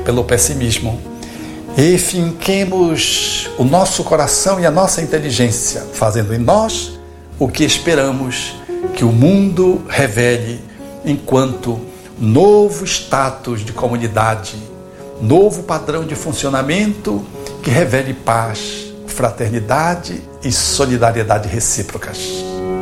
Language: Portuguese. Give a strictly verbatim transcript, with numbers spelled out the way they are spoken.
pelo pessimismo. E finquemos o nosso coração e a nossa inteligência, fazendo em nós o que esperamos que o mundo revele enquanto novo status de comunidade, novo padrão de funcionamento que revele paz, fraternidade e solidariedade recíprocas.